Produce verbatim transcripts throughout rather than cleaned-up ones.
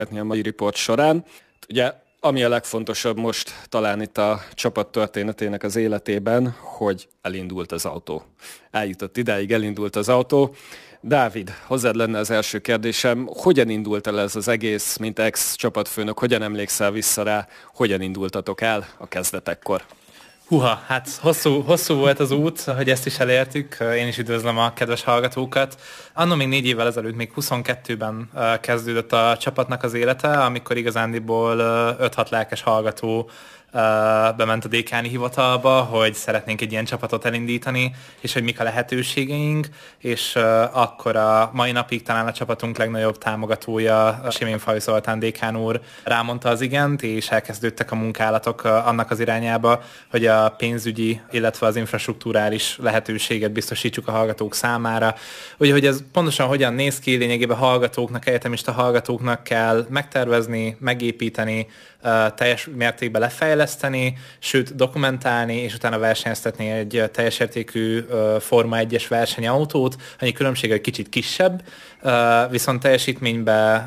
a mai riport során. Ugye, ami a legfontosabb most talán itt a csapat történetének az életében, hogy elindult az autó. Eljutott idáig, elindult az autó. Dávid, hozzád lenne az első kérdésem, hogyan indult el ez az egész, mint ex-csapatfőnök, hogyan emlékszel vissza rá, hogyan indultatok el a kezdetekkor? Huha, hát hosszú, hosszú volt az út, hogy ezt is elértük. Én is üdvözlöm a kedves hallgatókat. Anno még négy évvel ezelőtt, még huszonkettőben kezdődött a csapatnak az élete, amikor igazándiból öt-hat lelkes hallgató bement a dékáni hivatalba, hogy szeretnénk egy ilyen csapatot elindítani, és hogy mik a lehetőségeink, és akkor a mai napig talán a csapatunk legnagyobb támogatója, Simén-Fahy Zoltán dékán úr rámondta az igent, és elkezdődtek a munkálatok annak az irányába, hogy a pénzügyi, illetve az infrastruktúrális lehetőséget biztosítsuk a hallgatók számára. Ugye, hogy ez pontosan hogyan néz ki, lényegében hallgatóknak, egyetemista hallgatóknak kell megtervezni, megépíteni, teljes mértékben lefejleszteni, sőt dokumentálni, és utána versenyeztetni egy teljes értékű Forma egyes versenyautót, annyi különbség, hogy kicsit kisebb, viszont teljesítményben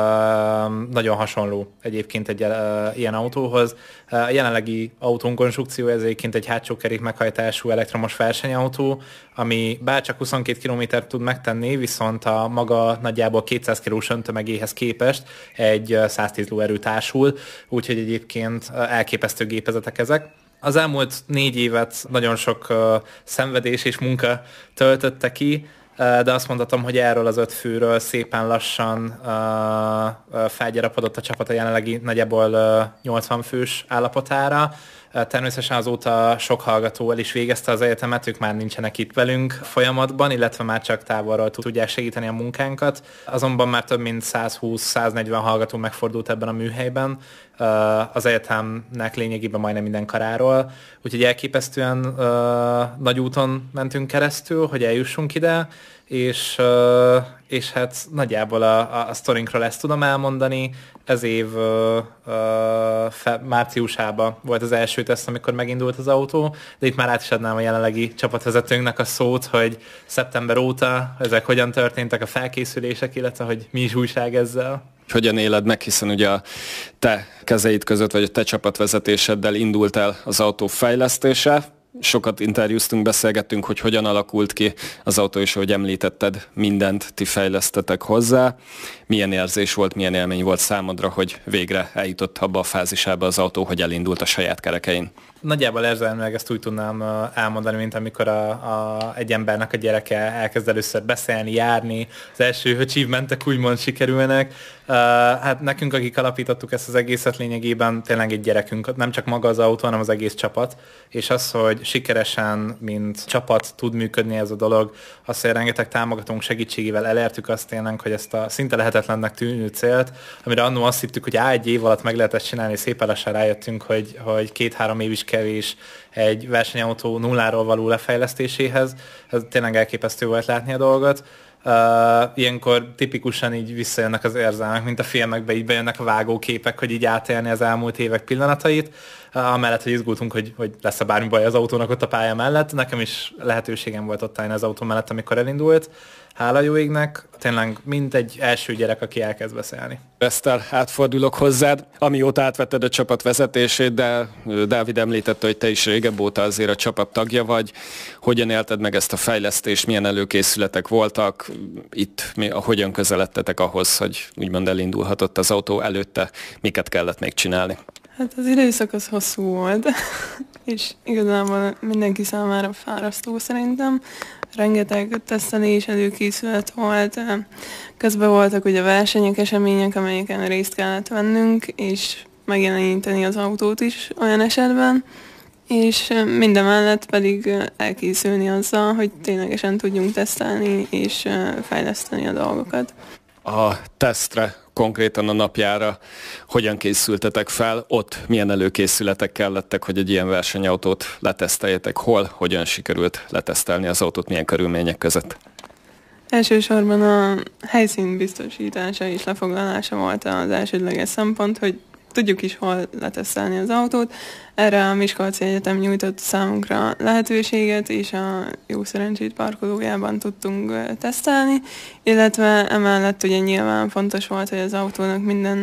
nagyon hasonló egyébként egy ilyen autóhoz. A jelenlegi autónk konstrukció ez egyébként egy hátsó kerék meghajtású elektromos versenyautó, ami bárcsak huszonkét kilométert tud megtenni, viszont a maga nagyjából kétszáz kilós öntömegéhez képest egy száztíz lóerő társul, úgyhogy egyébként elképesztő gépezetek ezek. Az elmúlt négy évet nagyon sok uh, szenvedés és munka töltötte ki, uh, de azt mondhatom, hogy erről az öt főről szépen lassan uh, uh, felgyarapodott a csapat a jelenlegi nagyjából uh, nyolcvan fős állapotára. Természetesen azóta sok hallgató el is végezte az egyetemet, ők már nincsenek itt velünk folyamatban, illetve már csak távolról tudják segíteni a munkánkat. Azonban már több mint százhúsz-száznegyven hallgató megfordult ebben a műhelyben, az egyetemnek lényegében majdnem minden karáról. Úgyhogy elképesztően uh, nagy úton mentünk keresztül, hogy eljussunk ide, és, uh, és hát nagyjából a, a, a sztorinkról ezt tudom elmondani. Ez év uh, uh, fe, márciusában volt az első teszt, amikor megindult az autó, de itt már át is adnám a jelenlegi csapatvezetőnknek a szót, hogy szeptember óta ezek hogyan történtek a felkészülések, illetve hogy mi is újság ezzel. Hogyan éled meg, hiszen ugye a te kezeid között, vagy a te csapatvezetéseddel indult el az autó fejlesztése. Sokat interjúztunk, beszélgettünk, hogy hogyan alakult ki az autó, és ahogy említetted, mindent ti fejlesztetek hozzá. Milyen érzés volt, milyen élmény volt számodra, hogy végre eljutott abba a fázisába az autó, hogy elindult a saját kerekein? Nagyjából érzelmileg ezt úgy tudnám elmondani, mint amikor a, a, egy embernek a gyereke elkezd először beszélni, járni, az első achievementek úgymond sikerülnek. Uh, hát nekünk, akik alapítottuk ezt az egészet, lényegében tényleg egy gyerekünk, nem csak maga az autó, hanem az egész csapat, és az, hogy sikeresen, mint csapat tud működni ez a dolog, az, hogy rengeteg támogatónk segítségével elértük azt tényleg, hogy ezt a szinte lehetetlennek tűnő célt, amire annól azt hittük, hogy á, egy év alatt meg lehet ezt csinálni, szépen lassan rájöttünk, hogy, hogy két-három év is kevés egy versenyautó nulláról való lefejlesztéséhez. Ez tényleg elképesztő volt látni a dolgot. Uh, ilyenkor tipikusan így visszajönnek az érzelmek, mint a filmekben, így bejönnek a vágóképek, hogy így átélni az elmúlt évek pillanatait. Uh, amellett, hogy izgultunk, hogy, hogy lesz-e bármi baj az autónak ott a pálya mellett. Nekem is lehetőségem volt ott állni az autó mellett, amikor elindult. Hála jó égnek, tényleg mint egy első gyerek, aki elkezd beszélni. Eszter, átfordulok hozzád. Amióta átvetted a csapat vezetését, de Dávid említette, hogy te is régebb óta azért a csapat tagja vagy. Hogyan élted meg ezt a fejlesztést, milyen előkészületek voltak? Itt mi, hogyan közeledtetek ahhoz, hogy úgymond elindulhatott az autó előtte? Miket kellett még csinálni? Hát az időszak az hosszú volt, és igazából mindenki számára fárasztó szerintem. Rengeteg tesztelés, előkészület volt, közben voltak ugye versenyek, események, amelyeken részt kellett vennünk, és megjeleníteni az autót is olyan esetben, és mindemellett pedig elkészülni azzal, hogy ténylegesen tudjunk tesztelni és fejleszteni a dolgokat. A tesztre, konkrétan a napjára hogyan készültetek fel? Ott milyen előkészületek kellettek, hogy egy ilyen versenyautót leteszteljetek? Hol, hogyan sikerült letesztelni az autót, milyen körülmények között? Elsősorban a helyszín biztosítása és lefoglalása volt az elsődleges szempont, hogy tudjuk is hol letesztelni az autót. Erre a Miskolci Egyetem nyújtott számunkra lehetőséget, és a Jó Szerencsét parkolójában tudtunk tesztelni, illetve emellett ugye nyilván fontos volt, hogy az autónak minden